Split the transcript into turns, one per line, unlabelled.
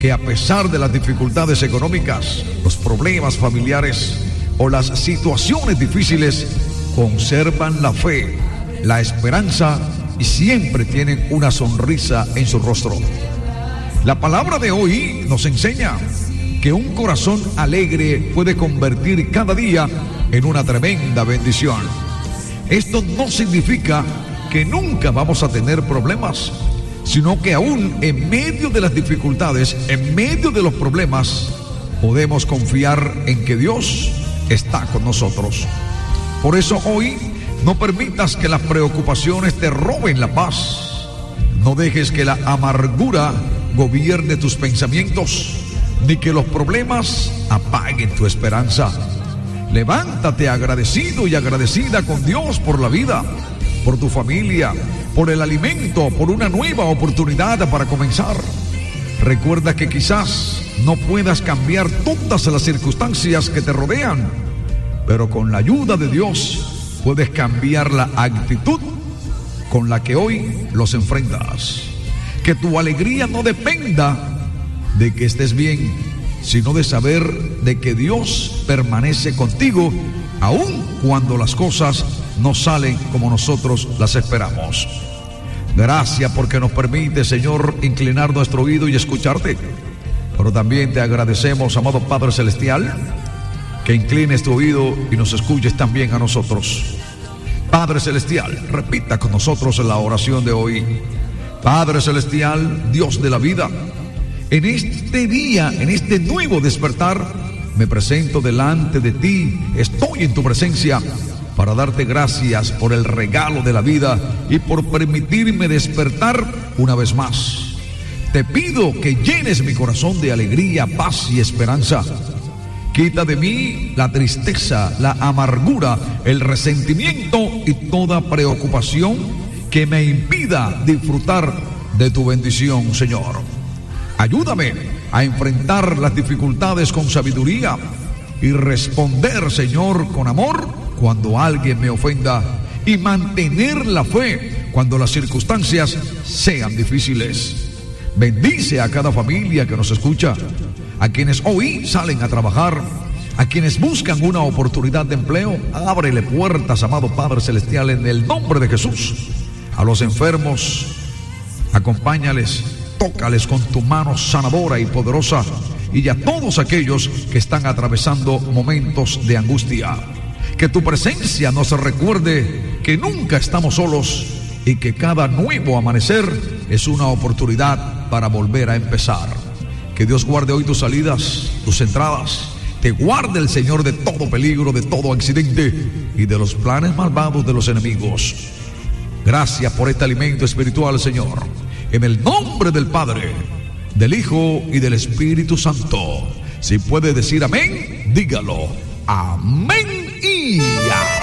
que a pesar de las dificultades económicas, los problemas familiares o las situaciones difíciles, conservan la fe, la esperanza y siempre tienen una sonrisa en su rostro. La palabra de hoy nos enseña que un corazón alegre puede convertir cada día en una tremenda bendición. Esto no significa que nunca vamos a tener problemas, sino que aún en medio de las dificultades, en medio de los problemas, podemos confiar en que Dios está con nosotros. Por eso hoy no permitas que las preocupaciones te roben la paz. No dejes que la amargura gobierne tus pensamientos, ni que los problemas apaguen tu esperanza. Levántate agradecido y agradecida con Dios por la vida, por tu familia, por el alimento, por una nueva oportunidad para comenzar. Recuerda que quizás no puedas cambiar todas las circunstancias que te rodean, pero con la ayuda de Dios puedes cambiar la actitud con la que hoy los enfrentas. Que tu alegría no dependa de que estés bien, sino de saber de que Dios permanece contigo aun cuando las cosas no salen como nosotros las esperamos. Gracias porque nos permite, Señor, inclinar nuestro oído y escucharte. Pero también te agradecemos, amado Padre Celestial, que inclines tu oído y nos escuches también a nosotros. Padre Celestial, repita con nosotros la oración de hoy. Padre Celestial, Dios de la vida, en este día, en este nuevo despertar, me presento delante de ti, estoy en tu presencia para darte gracias por el regalo de la vida y por permitirme despertar una vez más. Te pido que llenes mi corazón de alegría, paz y esperanza. Quita de mí la tristeza, la amargura, el resentimiento y toda preocupación que me impida disfrutar de tu bendición, Señor. Ayúdame a enfrentar las dificultades con sabiduría y responder, Señor, con amor cuando alguien me ofenda, y mantener la fe cuando las circunstancias sean difíciles. Bendice a cada familia que nos escucha, a quienes hoy salen a trabajar, a quienes buscan una oportunidad de empleo. Ábrele puertas, amado Padre Celestial, en el nombre de Jesús. A los enfermos, acompáñales, tócales con tu mano sanadora y poderosa, y a todos aquellos que están atravesando momentos de angustia. Que tu presencia nos recuerde que nunca estamos solos y que cada nuevo amanecer es una oportunidad para volver a empezar. Que Dios guarde hoy tus salidas, tus entradas. Te guarde el Señor de todo peligro, de todo accidente y de los planes malvados de los enemigos. Gracias por este alimento espiritual, Señor. En el nombre del Padre, del Hijo y del Espíritu Santo. Si puede decir amén, dígalo. Amén y ya.